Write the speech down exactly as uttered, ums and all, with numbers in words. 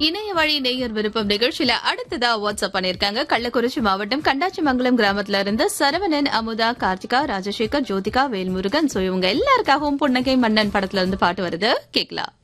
இணைய வழி நேயர் விருப்பம் நிகழ்ச்சியில அடுத்ததா வாட்ஸ்அப் பண்ணிருக்காங்க. கள்ளக்குறிச்சி மாவட்டம் கண்டாச்சிமங்கலம் கிராமத்துல இருந்து சரவணன், அமுதா, கார்த்திகா, ராஜசேகர், ஜோதிகா, வேல்முருகன். சோ இவங்க எல்லாருக்காகவும் புன்னகை மன்னன் படத்துல இருந்து பாட்டு வருது, கேட்கலாம்.